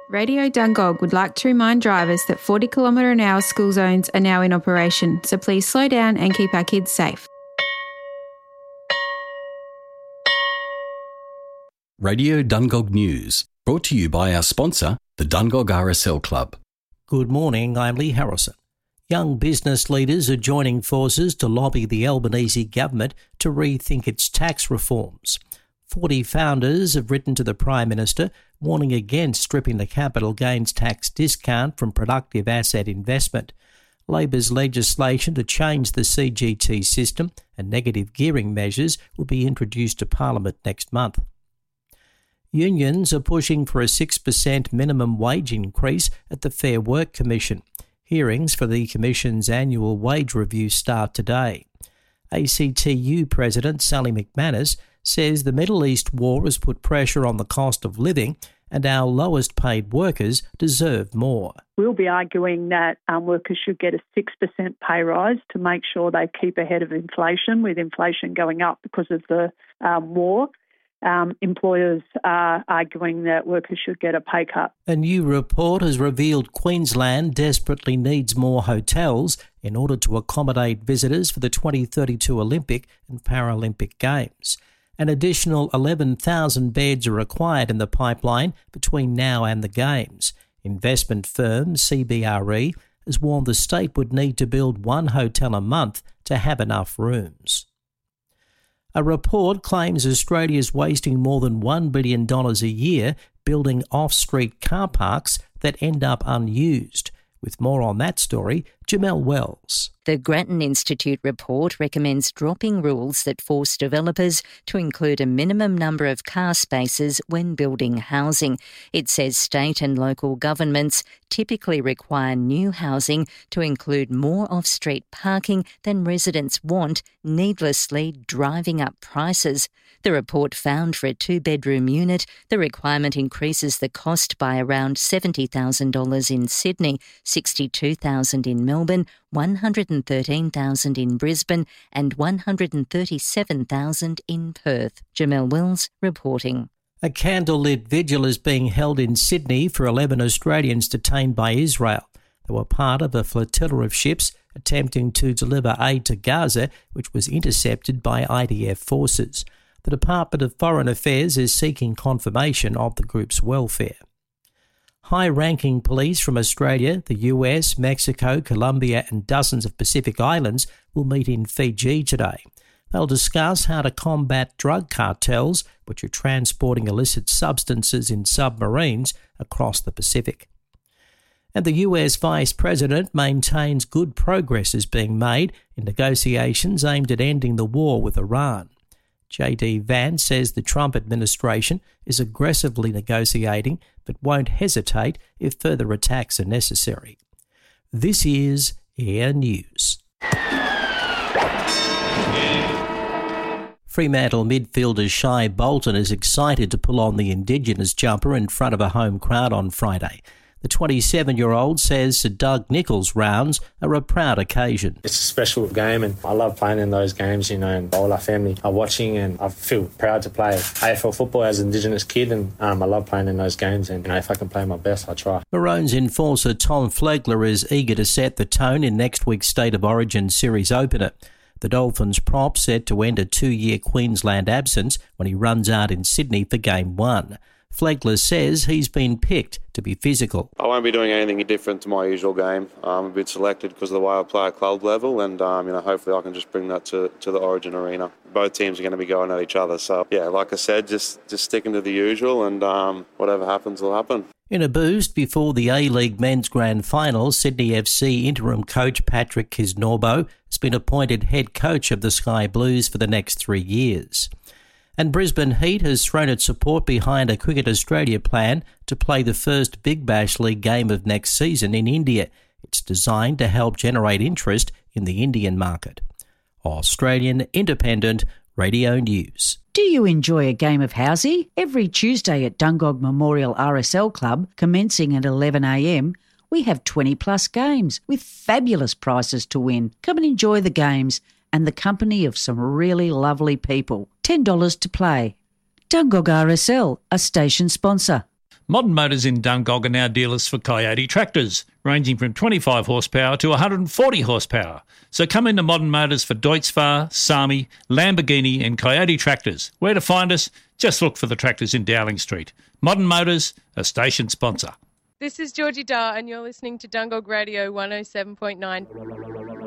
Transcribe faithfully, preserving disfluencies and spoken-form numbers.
Radio Dungog would like to remind drivers that forty kilometre an hour school zones are now in operation, so please slow down and keep our kids safe. Radio Dungog News, brought to you by our sponsor, the Dungog R S L Club. Good morning, I'm Lee Harrison. Young business leaders are joining forces to lobby the Albanese government to rethink its tax reforms. forty founders have written to the Prime Minister warning against stripping the capital gains tax discount from productive asset investment. Labor's legislation to change the C G T system and negative gearing measures will be introduced to Parliament next month. Unions are pushing for a six percent minimum wage increase at the Fair Work Commission. Hearings for the Commission's annual wage review start today. A C T U President Sally McManus says the Middle East war has put pressure on the cost of living and our lowest paid workers deserve more. We'll be arguing that um, workers should get a six percent pay rise to make sure they keep ahead of inflation, with inflation going up because of the um, war. Um, employers are arguing that workers should get a pay cut. A new report has revealed Queensland desperately needs more hotels in order to accommodate visitors for the twenty thirty-two Olympic and Paralympic Games. An additional eleven thousand beds are required in the pipeline between now and the Games. Investment firm C B R E has warned the state would need to build one hotel a month to have enough rooms. A report claims Australia is wasting more than one billion dollars a year building off-street car parks that end up unused. With more on that story, Jamelle Wells. The Grattan Institute report recommends dropping rules that force developers to include a minimum number of car spaces when building housing. It says state and local governments typically require new housing to include more off-street parking than residents want, needlessly driving up prices. The report found for a two-bedroom unit, the requirement increases the cost by around seventy thousand dollars in Sydney, sixty-two thousand dollars in Melbourne, one hundred thirteen thousand dollars in Brisbane and one hundred thirty-seven thousand dollars in Perth. Jamelle Wells reporting. A candlelit vigil is being held in Sydney for eleven Australians detained by Israel. They were part of a flotilla of ships attempting to deliver aid to Gaza, which was intercepted by I D F forces. The Department of Foreign Affairs is seeking confirmation of the group's welfare. High-ranking police from Australia, the U S, Mexico, Colombia and dozens of Pacific islands will meet in Fiji today. They'll discuss how to combat drug cartels, which are transporting illicit substances in submarines across the Pacific. And the U S Vice President maintains good progress is being made in negotiations aimed at ending the war with Iran. J D Vance says the Trump administration is aggressively negotiating but won't hesitate if further attacks are necessary. This is Air News. Fremantle midfielder Shai Bolton is excited to pull on the Indigenous jumper in front of a home crowd on Friday. The twenty-seven-year-old says Sir Doug Nicholls' rounds are a proud occasion. It's a special game and I love playing in those games, you know, and all our family are watching and I feel proud to play A F L football as an Indigenous kid and um, I love playing in those games and, you know, if I can play my best, I try. Maroons enforcer Tom Flegler is eager to set the tone in next week's State of Origin series opener. The Dolphins prop set to end a two-year Queensland absence when he runs out in Sydney for Game one. Flegler says he's been picked to be physical. I won't be doing anything different to my usual game. I'm a bit selected because of the way I play at club level and um, you know, hopefully I can just bring that to, to the Origin arena. Both teams are going to be going at each other. So, yeah, like I said, just, just sticking to the usual and um, whatever happens will happen. In a boost before the A-League Men's Grand Final, Sydney F C interim coach Patrick Kisnorbo has been appointed head coach of the Sky Blues for the next three years. And Brisbane Heat has thrown its support behind a Cricket Australia plan to play the first Big Bash League game of next season in India. It's designed to help generate interest in the Indian market. Australian Independent Radio News. Do you enjoy a game of housey? Every Tuesday at Dungog Memorial R S L Club, commencing at eleven a m, we have twenty plus games with fabulous prizes to win. Come and enjoy the games and the company of some really lovely people. ten dollars to play. Dungog R S L, a station sponsor. Modern Motors in Dungog are now dealers for Coyote tractors, ranging from twenty-five horsepower to one hundred forty horsepower. So come into Modern Motors for Deutz-Fahr, Sami, Lamborghini and Coyote tractors. Where to find us? Just look for the tractors in Dowling Street. Modern Motors, a station sponsor. This is Georgie Dar and you're listening to Dungog Radio one oh seven point nine.